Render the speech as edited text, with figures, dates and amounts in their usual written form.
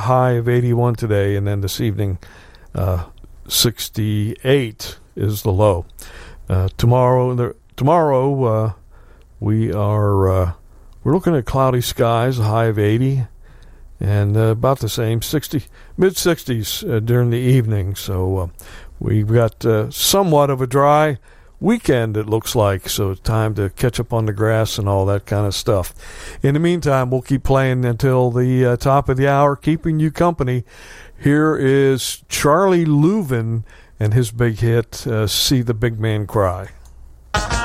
high of 81 today, and then this evening 68 is the low. Tomorrow we're looking at cloudy skies, a high of 80, and about the same, mid-60s during the evening. So we've got somewhat of a dry weekend, it looks like, so it's time to catch up on the grass and all that kind of stuff. In the meantime, we'll keep playing until the top of the hour, keeping you company. Here is Charlie Louvin and his big hit, See the Big Man Cry.